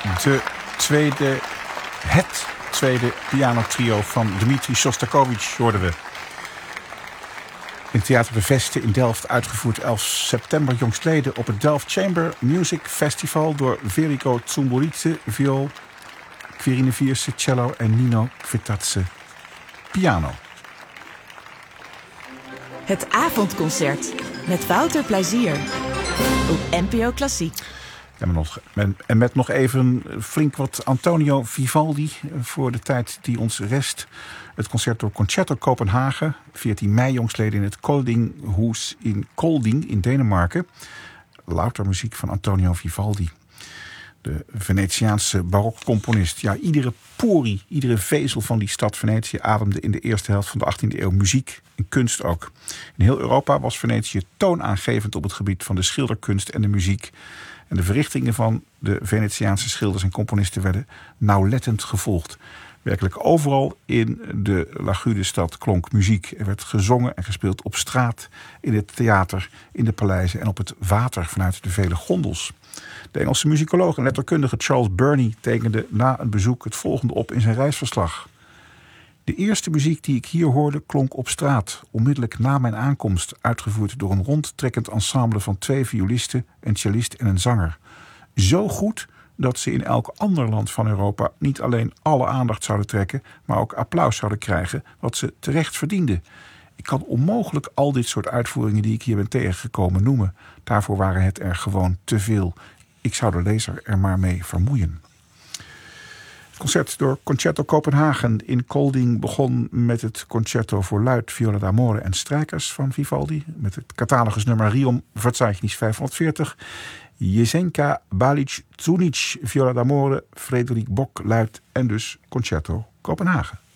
Het tweede pianotrio van Dmitri Shostakovich hoorden we. In Theater de Veste in Delft, uitgevoerd 11 september jongstleden op het Delft Chamber Music Festival door Verico Tsumburidze, viool, Quirine Vierse, cello en Nino Kvitatse, piano. Het avondconcert met Wouter Plezier op NPO Klassiek. En met nog even flink wat Antonio Vivaldi voor de tijd die ons rest. Het Concerto Concerto Kopenhagen, 14 mei jongstleden in het Koldinghuis in Kolding in Denemarken. Louter muziek van Antonio Vivaldi. De Venetiaanse barokcomponist. Ja, iedere porie, iedere vezel van die stad Venetië ademde in de eerste helft van de 18e eeuw muziek en kunst ook. In heel Europa was Venetië toonaangevend op het gebied van de schilderkunst en de muziek. En de verrichtingen van de Venetiaanse schilders en componisten werden nauwlettend gevolgd. Werkelijk overal in de Lagudestad klonk muziek. Er werd gezongen en gespeeld op straat, in het theater, in de paleizen en op het water vanuit de vele gondels. De Engelse muzikoloog en letterkundige Charles Burney tekende na een bezoek het volgende op in zijn reisverslag. De eerste muziek die ik hier hoorde klonk op straat, onmiddellijk na mijn aankomst, uitgevoerd door een rondtrekkend ensemble van 2 violisten, een cellist en een zanger. Zo goed dat ze in elk ander land van Europa niet alleen alle aandacht zouden trekken, maar ook applaus zouden krijgen, wat ze terecht verdienden. Ik kan onmogelijk al dit soort uitvoeringen die ik hier ben tegengekomen noemen. Daarvoor waren het er gewoon te veel. Ik zou de lezer er maar mee vermoeien. Het concert door Concerto Kopenhagen in Kolding begon met het Concerto voor luid, viola d'amore en strijkers van Vivaldi. Met het catalogusnummer Riom Verzeichnis 540. Jesenka Balic-Zunic, viola d'amore, Frederik Bok luid en dus Concerto Kopenhagen.